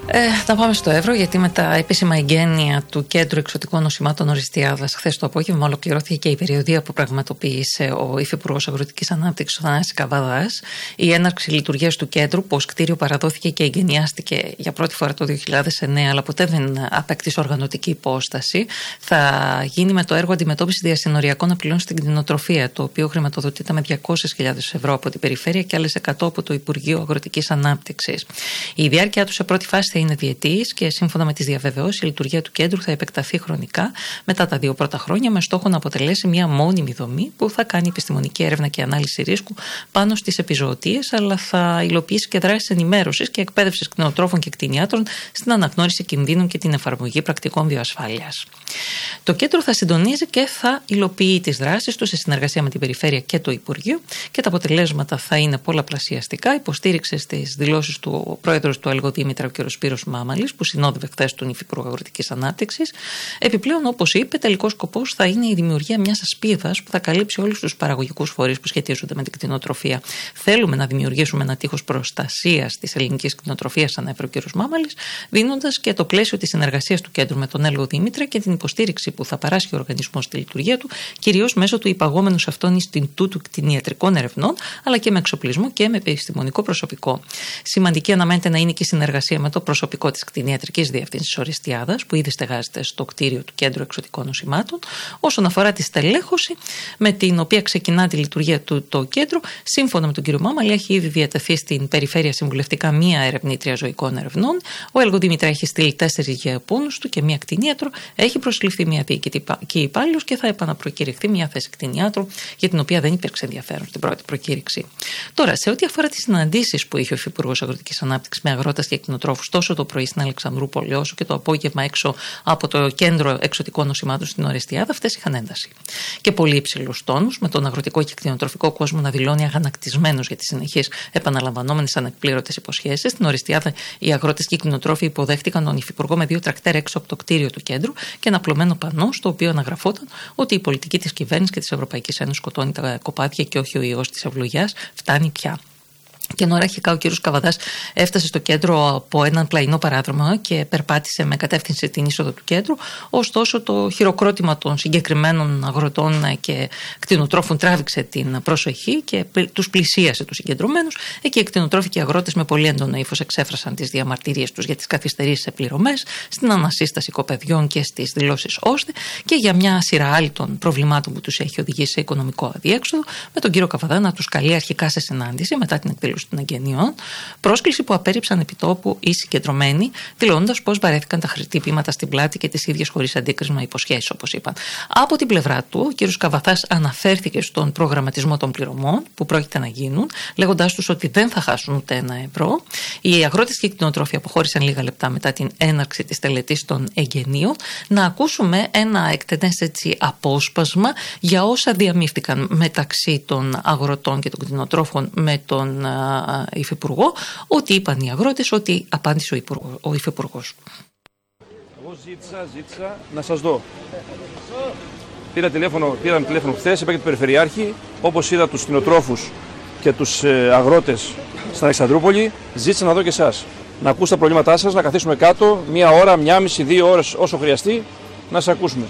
Να πάμε στο Εύρο, γιατί με τα επίσημα εγγένεια του Κέντρου Εξωτικών Νοσημάτων Οριστιάδας χθες το απόγευμα ολοκληρώθηκε και η περιοδεία που πραγματοποίησε ο Υφυπουργός Αγροτικής Ανάπτυξης ο Θανάσης Καβαδάς. Η έναρξη λειτουργίας του κέντρου, που ως κτίριο παραδόθηκε και εγγενιάστηκε για πρώτη φορά το 2009, αλλά ποτέ δεν απέκτησε οργανωτική υπόσταση, θα γίνει με το έργο αντιμετώπιση διασυνοριακών απειλών στην κτηνοτροφία, το οποίο χρηματοδοτείται με 200.000 ευρώ από την περιφέρεια και άλλες 100 από το Υπουργείο Αγροτικής Ανάπτυξης. Η διάρκεια του σε πρώτη φάση θα είναι διετής και σύμφωνα με τις διαβεβαιώσεις η λειτουργία του κέντρου θα επεκταθεί χρονικά μετά τα 2 πρώτα χρόνια, με στόχο να αποτελέσει μια μόνιμη δομή που θα κάνει επιστημονική έρευνα και ανάλυση ρίσκου πάνω στις επιζωοτίες, αλλά θα υλοποιήσει και δράσεις ενημέρωσης και εκπαίδευσης κτηνοτρόφων και κτηνιάτρων στην αναγνώριση κινδύνων και την εφαρμογή πρακτικών βιοασφάλειας. Το κέντρο θα συντονίζει και θα υλοποιεί τις δράσεις του σε συνεργασία με την Περιφέρεια και το Υπουργείο και τα αποτελέσματα θα είναι πολλαπλασιαστικά. Υποστήριξε στις δηλώσεις του ο πρόεδρος του ΑΛΓΟ Δήμητρα, ο κ. Σπύρος Μάμαλης, που συνόδευε χθες τον Υφυπουργό Αγροτικής Ανάπτυξης. Επιπλέον, όπως είπε, τελικός σκοπός θα είναι η δημιουργία μιας ασπίδας που θα καλύψει όλους τους παραγωγικούς φορείς που σχετίζονται με την κτηνοτροφία. Θέλουμε να δημιουργήσουμε ένα τείχος προστασίας της ελληνικής κτηνοτροφίας, ανέφερε ο κ. Μάμαλης, δίνοντας και το πλαίσιο της συνεργασίας του κέντρου με τον ΑΛΓΟ Δήμητρα και την υποστήριξη που θα παράσχει ο οργανισμός στη λειτουργία του, κυρίως μέσω του υπαγόμενου σε αυτόν Ινστιτούτου Κτηνιατρικών Ερευνών, αλλά και με εξοπλισμό και με επιστημονικό προσωπικό. Σημαντική αναμένεται να είναι και η συνεργασία με το προσωπικό της Κτηνιατρικής Διεύθυνσης Οριστιάδας, που ήδη στεγάζεται στο κτίριο του Κέντρου Εξωτικών Νοσημάτων. Όσον αφορά τη στελέχωση, με την οποία ξεκινά τη λειτουργία του το κέντρο, σύμφωνα με τον κ. Μάμαλη, έχει ήδη διατεθεί στην Περιφέρεια συμβουλευτικά μία ερευνήτρια ζωικών ερευνών. Ο ΑΛΓΟ Δήμητρα έχει στείλει 4 γεωπόνους του και μία κτηνίατρο. Έχει προσληφθεί μία διοικητική υπάλληλος και θα επαναπροκηρυχθεί μία θέση κτηνιάτρου, για την οποία δεν υπήρξε ενδιαφέρον στην πρώτη προκήρυξη. Τώρα, σε ό,τι αφορά τις συναντήσεις που είχε ο Υφυπουργός Αγροτικής Ανάπτυξης με αγρότες και κτηνοτρόφους, τόσο το πρωί στην Αλεξανδρούπολη όσο και το απόγευμα έξω από το Κέντρο Εξωτικών Νοσημάτων στην Οριστιάδα, αυτές είχαν ένταση. Και πολύ υψηλούς τόνους, με τον αγροτικό και κτηνοτροφικό κόσμο να δηλώνει αγανακτισμένος για τις συνεχείς επαναλαμβανόμενες ανεκπλήρωτες υποσχέσεις. Στην Οριστιάδα, οι αγρότες και οι κτηνοτρόφοι υποδέχτηκαν τον Υφυπουργό με 2 τρακτέρ έξω από το κτίριο του κέντρου και ένα απλωμένο πανό, στο οποίο αναγραφόταν ότι η πολιτική της κυβέρνησης και της Ευρωπαϊκής Ένωσης σκοτώνει τα κοπάδια και όχι ο ιός της ευλογιάς. Φτάνει πια. Και ενώ αρχικά ο κ. Καβαδάς έφτασε στο κέντρο από έναν πλαϊνό παράδρομο και περπάτησε με κατεύθυνση την είσοδο του κέντρου, ωστόσο το χειροκρότημα των συγκεκριμένων αγροτών και κτηνοτρόφων τράβηξε την προσοχή και τους πλησίασε τους συγκεντρωμένους. Εκεί οι κτηνοτρόφοι και οι αγρότες με πολύ έντονο ύφος εξέφρασαν τις διαμαρτυρίες τους για τις καθυστερήσεις σε πληρωμές, στην ανασύσταση οικοπαιδιών και στις δηλώσεις ώστε και για μια σειρά άλλων προβλημάτων που τους έχει οδηγήσει σε οικονομικό αδιέξοδο, με τον κ. Καβαδά να τους καλεί αρχικά σε συνάντηση μετά την εκδήλωση των εγγενειών, πρόσκληση που απέρριψαν επιτόπου οι συγκεντρωμένοι, δηλώνοντας πως βαρέθηκαν τα χτυπήματα στην πλάτη και τις ίδιες χωρίς αντίκρισμα υποσχέσεις, όπως είπαν. Από την πλευρά του, ο κ. Καβαδάς αναφέρθηκε στον προγραμματισμό των πληρωμών που πρόκειται να γίνουν, λέγοντάς τους ότι δεν θα χάσουν ούτε ένα ευρώ. Οι αγρότες και οι κτηνοτρόφοι αποχώρησαν λίγα λεπτά μετά την έναρξη της τελετής των εγγενείων. Να ακούσουμε ένα εκτενές απόσπασμα για όσα διαμήφθηκαν μεταξύ των αγροτών και των κτηνοτρόφων με τον Υφυπουργό, ότι είπαν οι αγρότες, ότι απάντησε ο Υφυπουργός. Εγώ ζήτησα να σας δω. Πήραμε τηλέφωνο χθες, είπα και τον Περιφερειάρχη, όπως είδα τους κτηνοτρόφους και τους αγρότες στην Αλεξανδρούπολη, ζήτησα να δω και εσάς. Να ακούσω τα προβλήματά σας, να καθίσουμε κάτω, 1 ώρα, 1,5, 2 ώρες, όσο χρειαστεί, να σας ακούσουμε.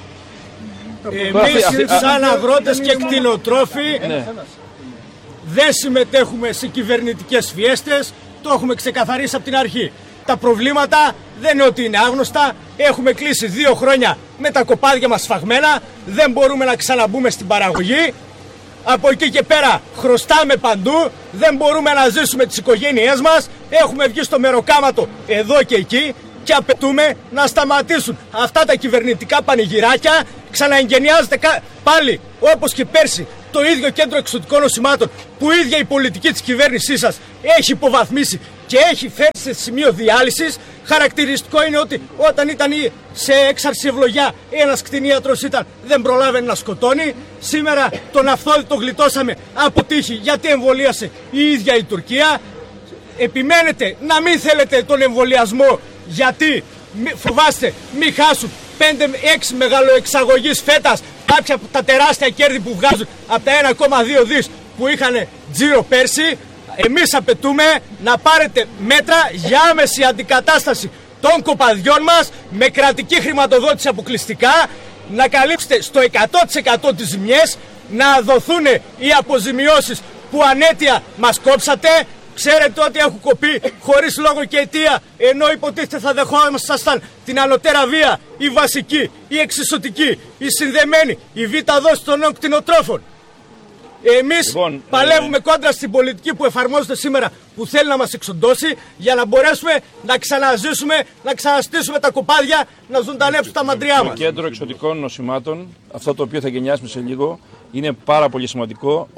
Εμείς σαν αγρότες και κτηνοτρόφοι δεν συμμετέχουμε σε κυβερνητικές φιέστες, το έχουμε ξεκαθαρίσει από την αρχή. Τα προβλήματα δεν είναι ότι είναι άγνωστα, έχουμε κλείσει 2 χρόνια με τα κοπάδια μας σφαγμένα, δεν μπορούμε να ξαναμπούμε στην παραγωγή. Από εκεί και πέρα χρωστάμε παντού, δεν μπορούμε να ζήσουμε τις οικογένειές μας, έχουμε βγει στο μεροκάματο εδώ και εκεί και απαιτούμε να σταματήσουν αυτά τα κυβερνητικά πανηγυράκια. Ξαναεγγενιάζεται πάλι όπως και πέρσι το ίδιο Κέντρο Εξωτικών Νοσημάτων που η ίδια η πολιτική της κυβέρνησής σας έχει υποβαθμίσει και έχει φέρει σε σημείο διάλυσης. Χαρακτηριστικό είναι ότι όταν ήταν σε έξαρση ευλογιά ένας κτηνίατρος δεν προλάβαινε να σκοτώνει. Σήμερα τον Αυθόδη τον γλιτώσαμε από τύχη γιατί εμβολίασε η ίδια η Τουρκία. Επιμένετε να μην θέλετε τον εμβολιασμό γιατί φοβάστε μην χάσουν 5-6 μεγαλοεξαγωγείς φέτας κάποια από τα τεράστια κέρδη που βγάζουν από τα 1,2 δις που είχαν τζίρο πέρσι. Εμείς απαιτούμε να πάρετε μέτρα για άμεση αντικατάσταση των κοπαδιών μας με κρατική χρηματοδότηση αποκλειστικά, να καλύψετε στο 100% τις ζημιές, να δοθούν οι αποζημιώσεις που ανέτεια μας κόψατε. Ξέρετε ότι έχουν κοπεί χωρίς λόγο και αιτία, ενώ υποτίθεται θα δεχόμασταν την ανωτέρα βία, η βασική, η εξισωτική, η συνδεμένη, η β' δόση των νέων κτηνοτρόφων. Εμείς παλεύουμε κόντρα στην πολιτική που εφαρμόζεται σήμερα, που θέλει να μας εξοντώσει, για να μπορέσουμε να ξαναζήσουμε, να ξαναστήσουμε τα κοπάδια, να ζωντανέψουν τα μαντριά μας. Το κέντρο εξωτικών νοσημάτων, αυτό το οποίο θα γενιάσουμε σε λίγο, είναι πάρα πολύ σημαντικό,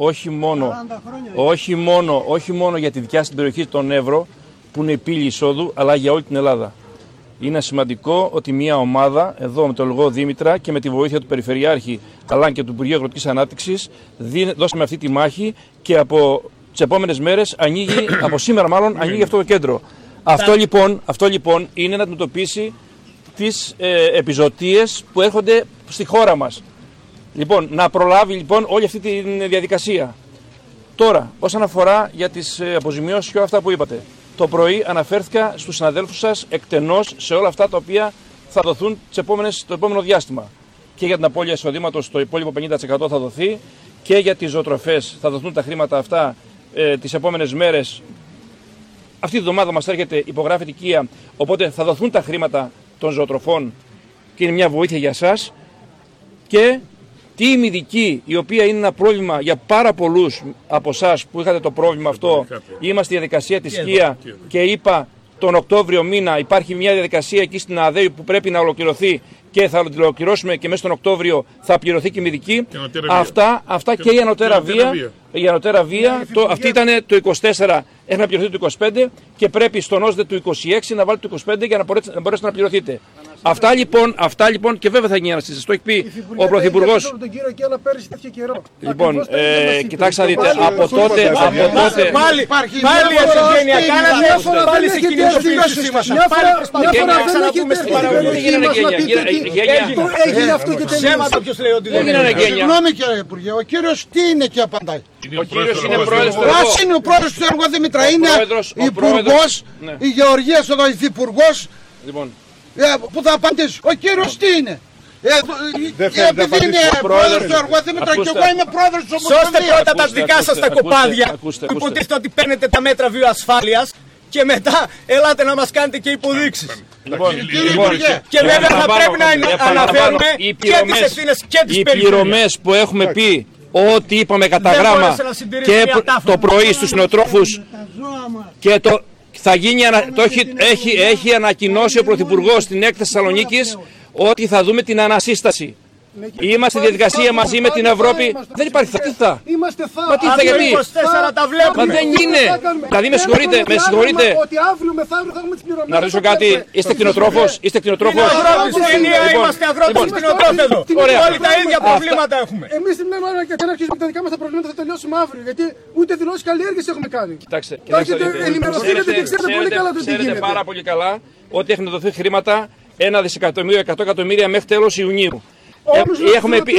όχι μόνο για τη δικιά στην περιοχή των Εύρο, που είναι η πύλη εισόδου, αλλά για όλη την Ελλάδα. Είναι σημαντικό ότι μια ομάδα, εδώ με τον Λογό Δήμητρα και με τη βοήθεια του Περιφερειάρχη αλλά και του Υπουργείου Αγροτικής Ανάπτυξης, δώσαμε αυτή τη μάχη και από τις επόμενες μέρες ανοίγει, από σήμερα μάλλον, ανοίγει αυτό το κέντρο. Αυτό λοιπόν είναι να αντιμετωπίσει τις επιζωτίες που έρχονται στη χώρα μας. Λοιπόν, να προλάβει λοιπόν όλη αυτή τη διαδικασία. Τώρα, όσον αφορά για τις αποζημιώσεις και όλα αυτά που είπατε. Το πρωί αναφέρθηκα στους συναδέλφους σας εκτενώς σε όλα αυτά τα οποία θα δοθούν το επόμενο διάστημα. Και για την απώλεια εισοδήματος το υπόλοιπο 50% θα δοθεί και για τις ζωοτροφές θα δοθούν τα χρήματα αυτά τις επόμενες μέρες. Αυτή τη βδομάδα μας έρχεται υπογράφεται οικία, οπότε θα δοθούν τα χρήματα των ζωοτροφών και είναι μια βοήθεια για εσάς. Και τη ημιδική, η οποία είναι ένα πρόβλημα για πάρα πολλούς από εσάς που είχατε το πρόβλημα αυτό. Είμαστε στη διαδικασία της οικία και είπα τον Οκτώβριο μήνα υπάρχει μια διαδικασία εκεί στην ΑΔΕΗ που πρέπει να ολοκληρωθεί και θα την ολοκληρώσουμε και μέσα στον Οκτώβριο θα πληρωθεί και η ημιδική. Αυτά και η ανωτέρα βία. Η ανωτέρα βία, αυτή ήταν το 24, έχει να πληρωθεί το 25 και πρέπει στον ΩΣΔΕ του 26 να βάλει το 25 για να μπορέσετε να πληρωθείτε. Αυτά λοιπόν και βέβαια θα γίνει αναστήσεις. Το έχει πει ο Πρωθυπουργός. Λοιπόν, κοιτάξτε να δείτε, από τότε. Πάλι ευγένεια κάνατε, πάλι σε κινητοποιήσεις μας. Πάλι προσπαθούμε να ξαναπούμε στην παραγωγή. Έγινε αυτό και ψέματα ποιος λέει ότι δεν είναι γένεια. Συγγνώμη κύριε Υπουργέ, ο κύριος τι είναι και απαντάει. Ο κύριος είναι πρόεδρος του Πώς είναι ο πρόεδρος του Λογό Δήμητρα, είναι υπουργός, η Γεωργίας εδώ υφυπουργός. Που θα απαντήσει. Ο κύριος τι είναι. Επειδή είναι πρόεδρος του Λογό Δήμητρα και εγώ είμαι πρόεδρος της Ομοσπονδίας. Σώστε πρώτα τα δικά σας τα κοπάδια που υποτίθεται ότι παίρνετε τα μέτρα βιοασφάλειας και μετά ελάτε να μας κάνετε και υποδείξεις. Και βέβαια θα πρέπει να αναφέρουμε και τις ευθύνες και τις περιφέρειες. Οι πληρωμές που έχουμε πει ό,τι είπαμε κατά γράμμα και το πρωί στους κτηνοτρόφους και θα γίνει, έχει ανακοινώσει ο Πρωθυπουργός στην έκθεση Θεσσαλονίκης ότι θα δούμε την ανασύσταση. Είμαστε στη διαδικασία μαζί με την Ευρώπη. Δεν υπάρχει τι θα. Μα τι θα, γιατί. Μα δεν είναι. Δηλαδή με συγχωρείτε. Να ρωτήσω κάτι. Είστε κτηνοτρόφος. Είμαστε αγρότες κτηνοτρόφοι εδώ. Όλοι τα ίδια προβλήματα έχουμε. Εμείς την λέμε και αν αρχίσουμε τα δικά μας τα προβλήματα θα τελειώσουμε αύριο. Γιατί ούτε δηλώσεις καλλιέργειας έχουμε κάνει. Κοιτάξτε. Ενημερωθείτε και ξέρετε πολύ καλά το τι γίνεται. Ξέρετε πάρα πολύ καλά ότι έχουν δοθεί χρήματα 1 δισεκατομμύριο, 100 εκατομμύρια μέχρι τέλος Ιουνίου. Έχουμε πει.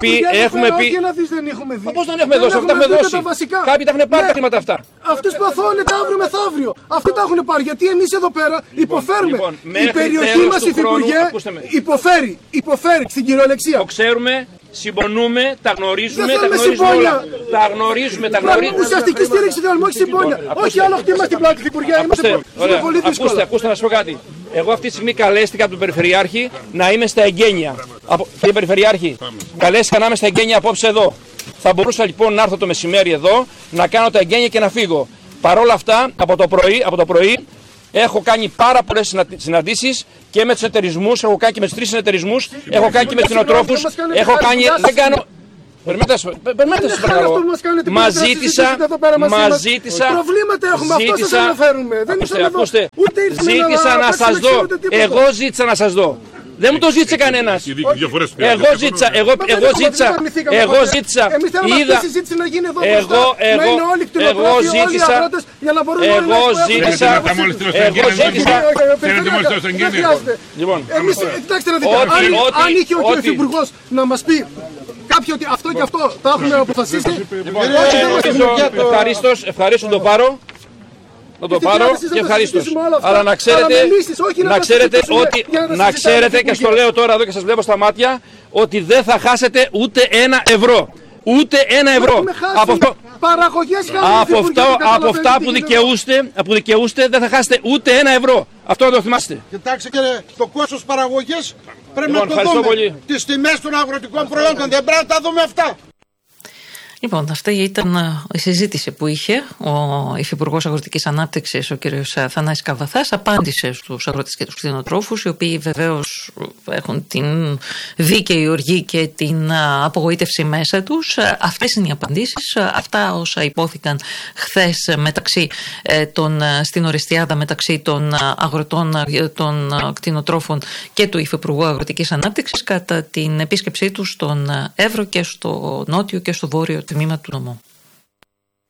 Πώς δεν έχουμε δώσει, αυτά έχουμε δώσει. Κάποιοι τα έχουν πάρει τα χρήματα αυτά. Αυτοί σπαθώνεται αύριο μεθαύριο. Αυτοί τα έχουν πάρει. Γιατί εμείς εδώ πέρα υποφέρουμε. Η περιοχή μας, υφυπουργέ, υποφέρει στην κυριολεξία. Το ξέρουμε. Συμπονούμε, τα γνωρίζουμε όλα. Τα γνωρίζουμε. Ουσιαστική στήριξη θέλουμε, όχι συμπόνια. Όχι άλλο χτύμα στην πλάτη, Υπουργέ. Είμαστε πολύ δύσκολα. Ακούστε να σου πω κάτι. Εγώ αυτή τη στιγμή καλέστηκα από τον Περιφερειάρχη να είμαι στα εγγένεια. Κύριε Περιφερειάρχη, καλέστηκα να είμαι στα εγγένεια απόψε εδώ. Θα μπορούσα λοιπόν να έρθω το μεσημέρι εδώ, να κάνω τα εγγένεια και να φύγω. Παρ' όλα αυτά, από το πρωί έχω κάνει πάρα πολλές συναντήσεις και με τους εταιρισμούς, έχω κάνει και με τους 3 συνεταιρισμούς, έχω κάνει και με τους κτηνοτρόφους, έχω κάνει. Δεν κάνω. Περιμέτε σας παρακαλώ. Μας ζήτησα. Προβλήματα έχουμε, αυτό σας αναφέρουμε. Ακούστε, ζήτησα να σας δω. Εγώ ζήτησα να σας δω. Δεν μου το ζήτησε κανένας. Εγώ ζήτησα. Είδα. Κοιτάξτε να δείτε, αν είχε ο κ. Υπουργός να μας πει κάποιο ότι αυτό και αυτό τα έχουμε αποφασίσει. Λοιπόν, ευχαρίστως το πάρω. Να το πάρω και ευχαρίστως. Αλλά να ξέρετε και στο λέω τώρα εδώ και σας βλέπω στα μάτια ότι δεν θα χάσετε ούτε ένα ευρώ. Ούτε ένα ευρώ. Από αυτά που δικαιούστε δεν θα χάσετε ούτε ένα ευρώ. Αυτό να το θυμάστε. Κοιτάξτε κύριε, το κόστος παραγωγής πρέπει να το δούμε. Πολύ. Τις τιμές των αγροτικών προϊόντων δεν πρέπει να τα δούμε αυτά. Λοιπόν, αυτή ήταν η συζήτηση που είχε ο Υφυπουργός Αγροτικής Ανάπτυξης, ο κ. Θανάσης Καβαθάς. Απάντησε στους αγρότες και τους κτηνοτρόφους, οι οποίοι βεβαίως έχουν την δίκαιη οργή και την απογοήτευση μέσα τους. Αυτές είναι οι απαντήσεις. Αυτά όσα υπόθηκαν χθες στην Οριστιάδα μεταξύ των αγροτών, των κτηνοτρόφων και του Υφυπουργού Αγροτικής Ανάπτυξης κατά την επίσκεψή τους στον Εύρο και στο νότιο και στο βόρειο τμήμα του νομού.